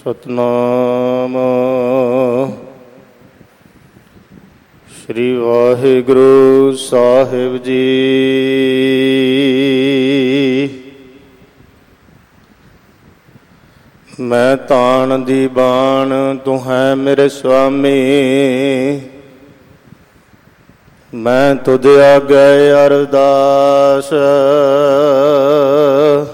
ਸਤਨਾਮ ਸ੍ਰੀ ਵਾਹਿਗੁਰੂ ਸਾਹਿਬ ਜੀ। ਮੈਂ ਤਾਣ ਦੀ ਬਾਣ ਤੂੰ ਹੈ ਮੇਰੇ ਸੁਆਮੀ, ਮੈਂ ਤੁਧ ਆਗੇ ਅਰਦਾਸ